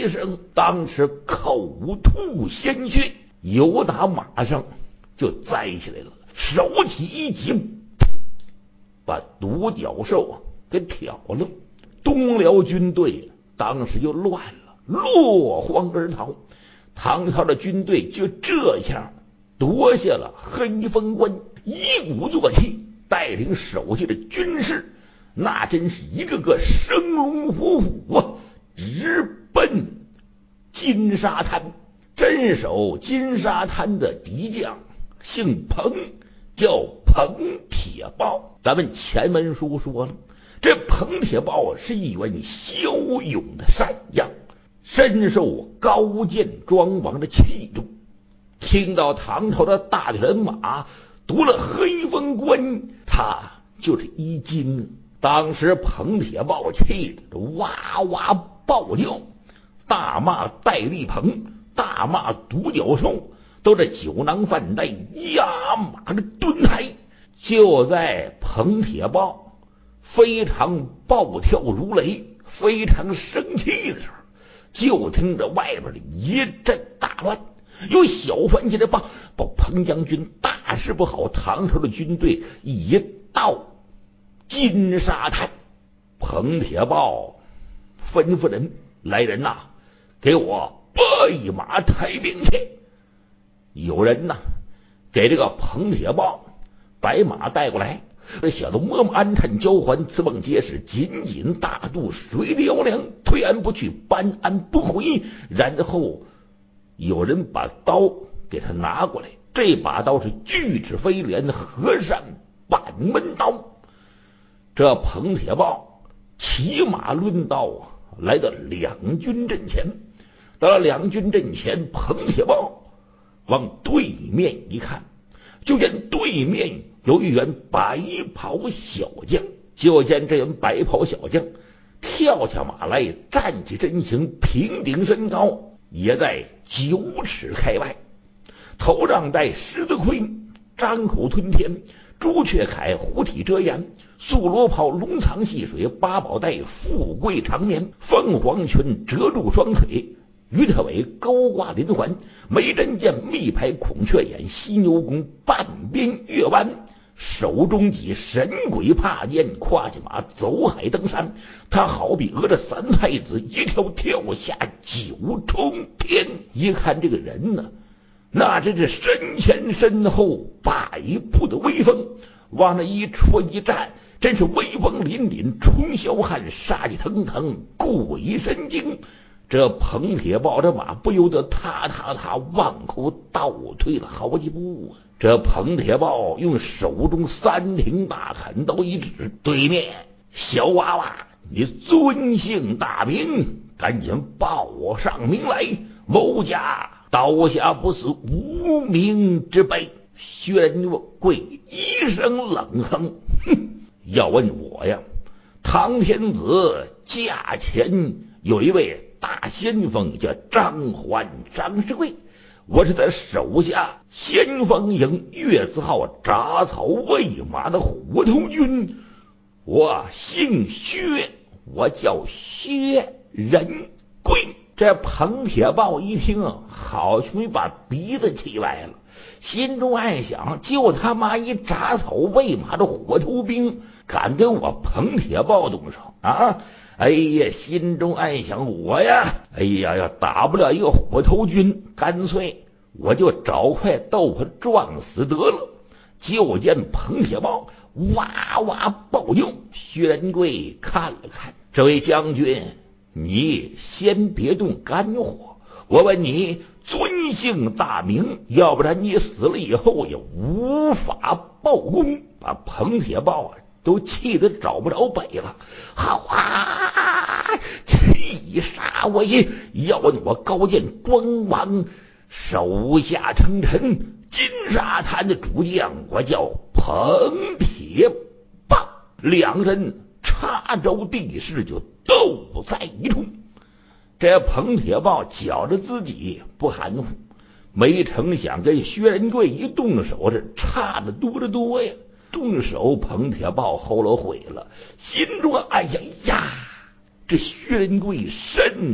一声，当时口吐鲜血，由打马上就栽起来了，手起一击，把独角兽给挑了。东辽军队当时就乱了，落荒而逃。唐朝的军队就这样夺下了黑风关，一鼓作气带领手下的军士，那真是一个个生龙活虎啊，直奔金沙滩。镇守金沙滩的敌将姓彭，叫彭铁豹。咱们前文书说了，这彭铁豹是一员骁勇的善将，深受高见庄王的器重。听到唐朝的大队人马夺了黑风关，他就是一惊。当时彭铁豹气得哇哇暴叫，大骂戴笠鹏，大骂独角兽，都是酒囊饭袋，压马的蹲台。就在彭铁豹非常暴跳如雷，非常生气的时候，就听着外边的一阵大乱，有小传起来报彭将军大事不好，唐朝的军队已到金沙滩。彭铁豹吩咐人，来人呐，给我备马抬兵去。有人呐给这个彭铁豹白马带过来，这小子摸摸鞍鞯交环，刺蹦结实，紧紧大肚，水的摇梁，推鞍不去，搬鞍不回。然后有人把刀给他拿过来，这把刀是锯齿飞镰和善板门刀。这彭铁豹骑马抡刀来到两军阵前。到了两军阵前，彭铁豹往对面一看，就见对面有一员白袍小将。就见这员白袍小将跳下马来，站起身形，平顶身高，也在9尺开外，头上戴狮子盔，张口吞天，朱雀铠虎体遮颜，素罗袍龙藏细水，八宝带富贵长眠，凤凰裙遮住双腿，鱼特尾高挂连环，眉针剑密排孔雀眼，犀牛弓半边月弯，手中戟神鬼怕剑，跨起马走海登山。他好比讹着三太子，一跳跳下9重天。一看这个人呢，那真是身前身后百步的威风，往那一戳一站，真是威风凛凛，冲霄汉，杀气腾腾，鬼神惊。这彭铁豹这马不由得踏往后倒退了好几步啊！这彭铁豹用手中3挺大砍刀一指，对面小娃娃，你尊姓大名，赶紧报上名来，某家刀下不死无名之辈。薛仁贵一声冷哼，哼，要问我呀，唐天子驾前有一位大先锋叫张欢，张世贵，我是他手下先锋营月字号铡草喂马的虎头军，我姓薛，我叫薛仁贵。这彭铁豹一听，好容易把鼻子气歪了，心中暗想，就他妈一铡草喂马的火头兵，敢跟我彭铁豹动手啊！哎呀，心中暗想，我呀，哎呀，要打不了一个火头军，干脆我就找块豆腐撞死得了。就见彭铁豹哇哇暴叫。薛仁贵看了看，这位将军，你先别动肝火，我问你尊姓大名，要不然你死了以后也无法报功。把彭铁豹都气得找不着北了。好啊，气杀我也！要问我高见庄王手下称臣金沙滩的主将，我叫彭铁豹。两人插招地势就斗在一处。这彭铁豹觉着自己不含糊，没成想跟薛仁贵一动手，是差得多得多呀。动手，彭铁豹后了悔了，心中暗想：呀，这薛仁贵身